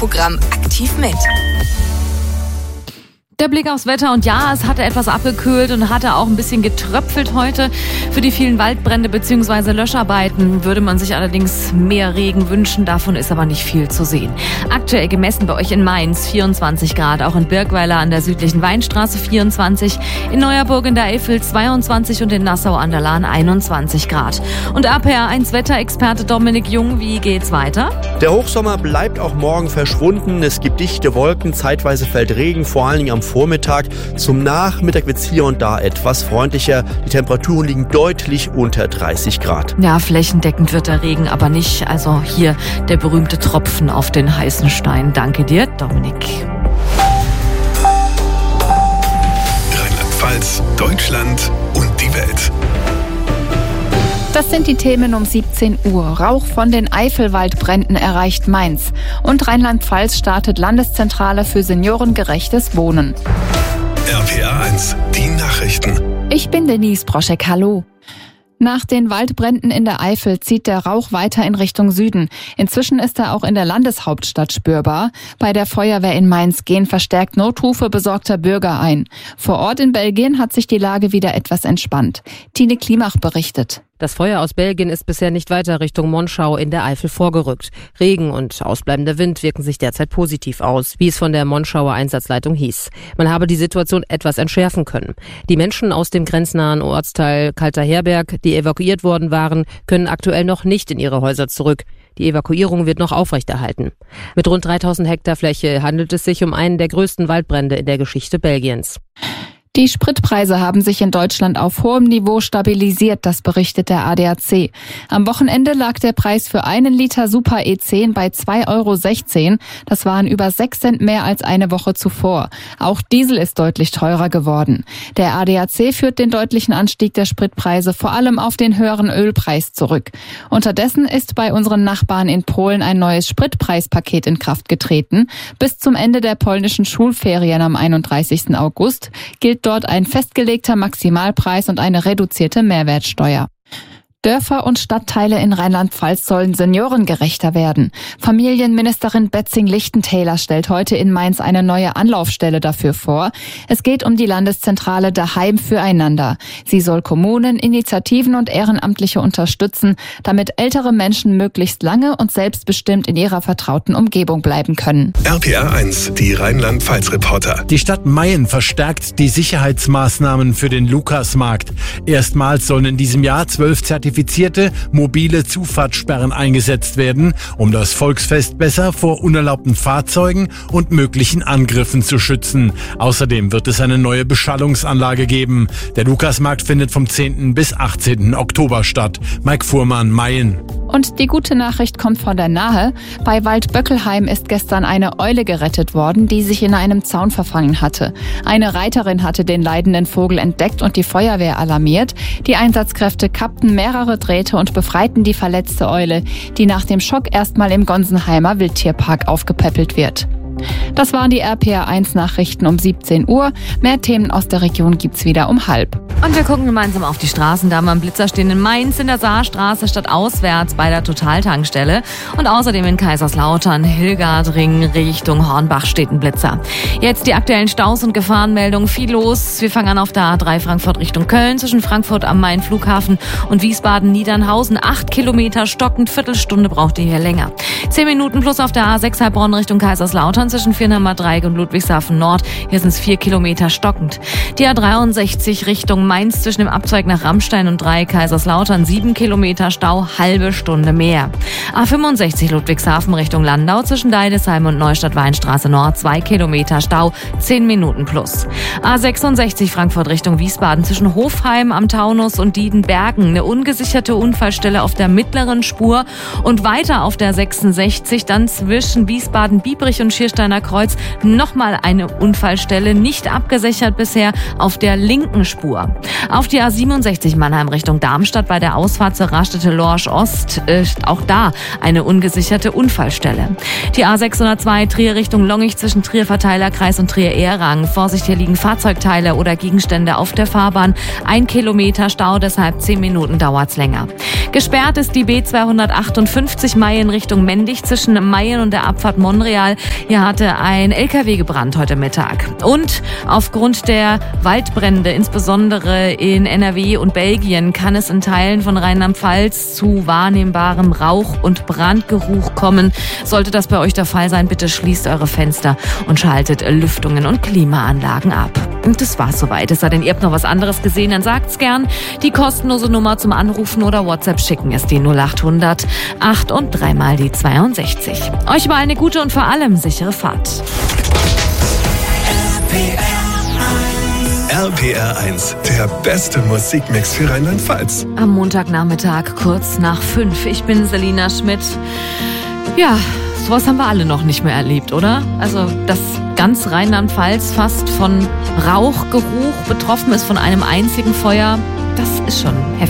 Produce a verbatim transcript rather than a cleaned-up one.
Programm aktiv mit. Der Blick aufs Wetter und ja, es hatte etwas abgekühlt und hatte auch ein bisschen getröpfelt heute. Für die vielen Waldbrände bzw. Löscharbeiten würde man sich allerdings mehr Regen wünschen. Davon ist aber nicht viel zu sehen. Aktuell gemessen bei euch in Mainz vierundzwanzig Grad, auch in Birkweiler an der südlichen Weinstraße vierundzwanzig, in Neuerburg in der Eifel zweiundzwanzig und in Nassau an der Lahn einundzwanzig Grad. Und R P R eins Wetterexperte Dominik Jung, wie geht's weiter? Der Hochsommer bleibt auch morgen verschwunden. Es gibt dichte Wolken, zeitweise fällt Regen, vor allen Dingen am Vormittag. Zum Nachmittag wird es hier und da etwas freundlicher. Die Temperaturen liegen deutlich unter dreißig Grad. Ja, flächendeckend wird der Regen aber nicht. Also hier der berühmte Tropfen auf den heißen Stein. Danke dir, Dominik. Rheinland-Pfalz, Deutschland und die Welt. Das sind die Themen um siebzehn Uhr. Rauch von den Eifelwaldbränden erreicht Mainz. Und Rheinland-Pfalz startet Landeszentrale für seniorengerechtes Wohnen. R P R eins, die Nachrichten. Ich bin Denise Broschek, hallo. Nach den Waldbränden in der Eifel zieht der Rauch weiter in Richtung Süden. Inzwischen ist er auch in der Landeshauptstadt spürbar. Bei der Feuerwehr in Mainz gehen verstärkt Notrufe besorgter Bürger ein. Vor Ort in Belgien hat sich die Lage wieder etwas entspannt. Tine Klimach berichtet. Das Feuer aus Belgien ist bisher nicht weiter Richtung Monschau in der Eifel vorgerückt. Regen und ausbleibender Wind wirken sich derzeit positiv aus, wie es von der Monschauer Einsatzleitung hieß. Man habe die Situation etwas entschärfen können. Die Menschen aus dem grenznahen Ortsteil Kalter Herberg, die evakuiert worden waren, können aktuell noch nicht in ihre Häuser zurück. Die Evakuierung wird noch aufrechterhalten. Mit rund dreitausend Hektar Fläche handelt es sich um einen der größten Waldbrände in der Geschichte Belgiens. Die Spritpreise haben sich in Deutschland auf hohem Niveau stabilisiert, das berichtet der A D A C. Am Wochenende lag der Preis für einen Liter Super E zehn bei zwei Euro sechzehn. Das waren über sechs Cent mehr als eine Woche zuvor. Auch Diesel ist deutlich teurer geworden. Der A D A C führt den deutlichen Anstieg der Spritpreise vor allem auf den höheren Ölpreis zurück. Unterdessen ist bei unseren Nachbarn in Polen ein neues Spritpreispaket in Kraft getreten. Bis zum Ende der polnischen Schulferien am einunddreißigsten August gilt dort ein festgelegter Maximalpreis und eine reduzierte Mehrwertsteuer. Dörfer und Stadtteile in Rheinland-Pfalz sollen seniorengerechter werden. Familienministerin Betzing-Lichtentäler stellt heute in Mainz eine neue Anlaufstelle dafür vor. Es geht um die Landeszentrale Daheim füreinander. Sie soll Kommunen, Initiativen und Ehrenamtliche unterstützen, damit ältere Menschen möglichst lange und selbstbestimmt in ihrer vertrauten Umgebung bleiben können. R P R eins, die Rheinland-Pfalz-Reporter. Die Stadt Mayen verstärkt die Sicherheitsmaßnahmen für den Lukasmarkt. Erstmals sollen in diesem Jahr zwölf Zertifikate Zertifizierte mobile Zufahrtssperren eingesetzt werden, um das Volksfest besser vor unerlaubten Fahrzeugen und möglichen Angriffen zu schützen. Außerdem wird es eine neue Beschallungsanlage geben. Der Lukasmarkt findet vom zehnten bis achtzehnten Oktober statt. Mike Fuhrmann, Mayen. Und die gute Nachricht kommt von der Nahe. Bei Waldböckelheim ist gestern eine Eule gerettet worden, die sich in einem Zaun verfangen hatte. Eine Reiterin hatte den leidenden Vogel entdeckt und die Feuerwehr alarmiert. Die Einsatzkräfte kappten mehrere Drähte und befreiten die verletzte Eule, die nach dem Schock erstmal im Gonsenheimer Wildtierpark aufgepäppelt wird. Das waren die R P R eins Nachrichten um siebzehn Uhr. Mehr Themen aus der Region gibt's wieder um halb. Und wir gucken gemeinsam auf die Straßen. Da haben wir einen Blitzer stehen in Mainz, in der Saarstraße, stadtauswärts bei der Totaltankstelle. Und außerdem in Kaiserslautern, Hilgardring, Richtung Hornbach steht ein Blitzer. Jetzt die aktuellen Staus und Gefahrenmeldungen. Viel los. Wir fangen an auf der A drei Frankfurt Richtung Köln, zwischen Frankfurt am Main Flughafen und Wiesbaden-Niedernhausen. Acht Kilometer stockend, Viertelstunde braucht ihr hier länger. Zehn Minuten plus auf der A sechs Heilbronn Richtung Kaiserslautern, zwischen Viernheimer Dreieck und Ludwigshafen Nord. Hier sind es vier Kilometer stockend. Die A dreiundsechzig Richtung Mainz zwischen dem Abzweig nach Rammstein und Dreieck Kaiserslautern. Sieben Kilometer Stau, halbe Stunde mehr. A fünfundsechzig Ludwigshafen Richtung Landau zwischen Deidesheim und Neustadt-Weinstraße Nord. Zwei Kilometer Stau, zehn Minuten plus. A sechsundsechzig Frankfurt Richtung Wiesbaden zwischen Hofheim am Taunus und Diedenbergen. Eine ungesicherte Unfallstelle auf der mittleren Spur und weiter auf der sechsundsechzig dann zwischen Wiesbaden-Biebrich und Schirsch Ziegelsteiner Kreuz nochmal eine Unfallstelle, nicht abgesichert bisher auf der linken Spur. Auf die A siebenundsechzig Mannheim Richtung Darmstadt bei der Ausfahrt zur Raststätte Lorsch Ost ist auch da eine ungesicherte Unfallstelle. Die A sechshundertzwei Trier Richtung Longich zwischen Trier Verteilerkreis und Trier Ehrang. Vorsicht, hier liegen Fahrzeugteile oder Gegenstände auf der Fahrbahn. Ein Kilometer Stau, deshalb zehn Minuten dauert's länger. Gesperrt ist die B zweihundertachtundfünfzig Mayen Richtung Mendig zwischen Mayen und der Abfahrt Monreal. Hier hatte ein L K W gebrannt heute Mittag. Und aufgrund der Waldbrände, insbesondere in N R W und Belgien, kann es in Teilen von Rheinland-Pfalz zu wahrnehmbarem Rauch- und Brandgeruch kommen. Sollte das bei euch der Fall sein, bitte schließt eure Fenster und schaltet Lüftungen und Klimaanlagen ab. Und das war's soweit. Es sei denn, ihr habt noch was anderes gesehen, dann sagt's gern. Die kostenlose Nummer zum Anrufen oder WhatsApp schicken ist die null acht hundert acht und dreimal die zweiundsechzig. Euch war eine gute und vor allem sichere Fahrt. R P R eins, der beste Musikmix für Rheinland-Pfalz. Am Montagnachmittag kurz nach fünf. Ich bin Selina Schmidt. Ja, sowas haben wir alle noch nicht mehr erlebt, oder? Also, dass ganz Rheinland-Pfalz fast von Rauchgeruch betroffen ist von einem einzigen Feuer, das ist schon heftig.